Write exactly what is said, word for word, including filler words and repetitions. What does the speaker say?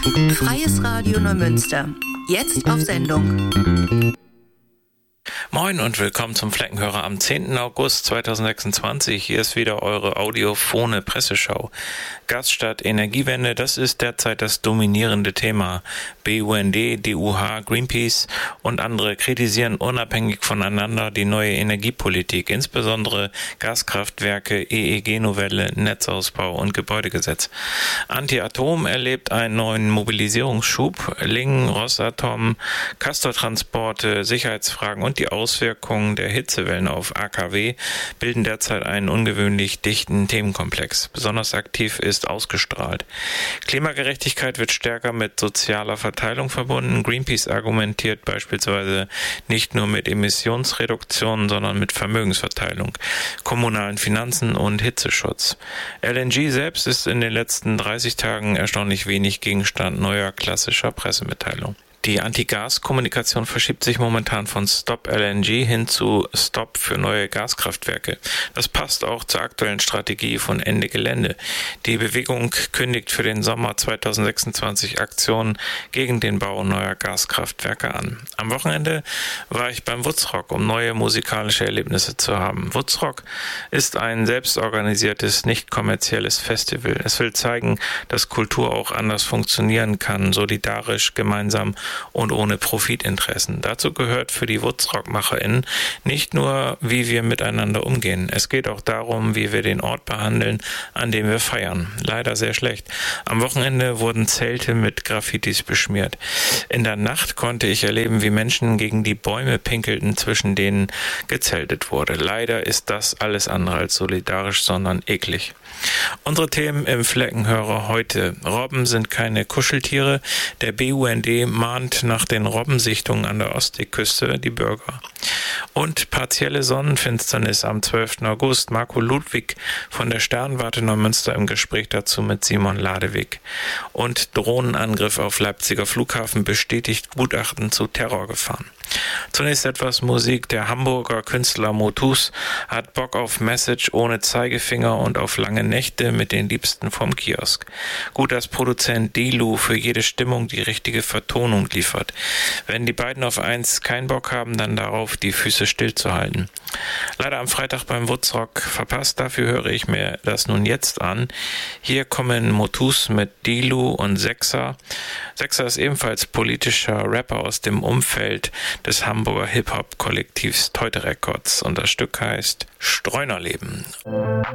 Freies Radio Neumünster. Jetzt auf Sendung. Moin und willkommen zum Fleckenhörer am zehnten August zweitausendsechsundzwanzig. Hier ist wieder eure audiophone Presseschau. Gas statt Energiewende, das ist derzeit das dominierende Thema. B U N D, D U H, Greenpeace und andere kritisieren unabhängig voneinander die neue Energiepolitik, insbesondere Gaskraftwerke, E E G-Novelle, Netzausbau und Gebäudegesetz. Anti-Atom erlebt einen neuen Mobilisierungsschub. Lingen, Rosatom, Castortransporte, Sicherheitsfragen und die Auswirkungen der Hitzewellen auf A K W bilden derzeit einen ungewöhnlich dichten Themenkomplex. Besonders aktiv ist ausgestrahlt. Klimagerechtigkeit wird stärker mit sozialer Verteilung verbunden. Greenpeace argumentiert beispielsweise nicht nur mit Emissionsreduktionen, sondern mit Vermögensverteilung, kommunalen Finanzen und Hitzeschutz. L N G selbst ist in den letzten dreißig Tagen erstaunlich wenig Gegenstand neuer klassischer Pressemitteilungen. Die Anti-Gas-Kommunikation verschiebt sich momentan von Stop L N G hin zu Stop für neue Gaskraftwerke. Das passt auch zur aktuellen Strategie von Ende Gelände. Die Bewegung kündigt für den Sommer zweitausendsechsundzwanzig Aktionen gegen den Bau neuer Gaskraftwerke an. Am Wochenende war ich beim Wutzrock, um neue musikalische Erlebnisse zu haben. Wutzrock ist ein selbstorganisiertes, nicht kommerzielles Festival. Es will zeigen, dass Kultur auch anders funktionieren kann, solidarisch, gemeinsam und ohne Profitinteressen. Dazu gehört für die WutzrockmacherInnen nicht nur, wie wir miteinander umgehen. Es geht auch darum, wie wir den Ort behandeln, an dem wir feiern. Leider sehr schlecht. Am Wochenende wurden Zelte mit Graffitis beschmiert. In der Nacht konnte ich erleben, wie Menschen gegen die Bäume pinkelten, zwischen denen gezeltet wurde. Leider ist das alles andere als solidarisch, sondern eklig. Unsere Themen im Fleckenhörer heute. Robben sind keine Kuscheltiere. Der B U N D mahnt nach den Robbensichtungen an der Ostseeküste die Bürger. Und partielle Sonnenfinsternis am zwölften August. Marco Ludwig von der Sternwarte Neumünster im Gespräch dazu mit Simon Ladewig. Und Drohnenangriff auf Leipziger Flughafen bestätigt Gutachten zu Terrorgefahren. Zunächst etwas Musik. Der Hamburger Künstler Motus hat Bock auf Message ohne Zeigefinger und auf lange Nächte mit den Liebsten vom Kiosk. Gut, dass Produzent Delu für jede Stimmung die richtige Vertonung liefert. Wenn die beiden auf eins keinen Bock haben, dann darauf, die Füße stillzuhalten. Leider am Freitag beim Wutzrock verpasst, dafür höre ich mir das nun jetzt an. Hier kommen Motus mit Delu und Sechser. Sechser ist ebenfalls politischer Rapper aus dem Umfeld des Hamburger Hip-Hop-Kollektivs Teute Records und das Stück heißt Streunerleben.